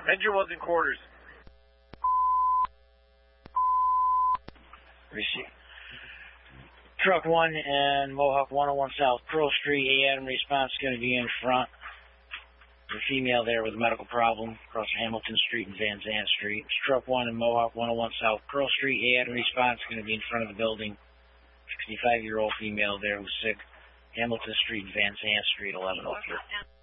Engine was in quarters. Receive. Truck 1 and Mohawk 101 South Pearl Street. AM response is going to be in front. The female there with a medical problem across Hamilton Street and Van Zandt Street. It's Truck 1 and Mohawk 101 South Pearl Street. AM response is going to be in front of the building. 65-year-old female there who's sick. Hamilton Street and Van Zandt Street, 1103.